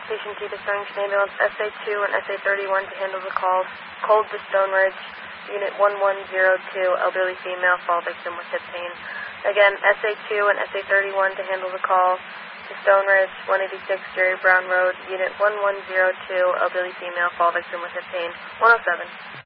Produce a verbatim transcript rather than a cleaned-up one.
Patient T to Starrington Ambulance, S A two and S A thirty-one to handle the calls. Cold to Stone Ridge, Unit one one zero two, elderly female, fall victim with hip pain. Again, S A two and S A thirty-one to handle the call. To Stone Ridge, one eighty-six Jerry Brown Road, Unit one one zero two, elderly female, fall victim with hip pain. one oh seven.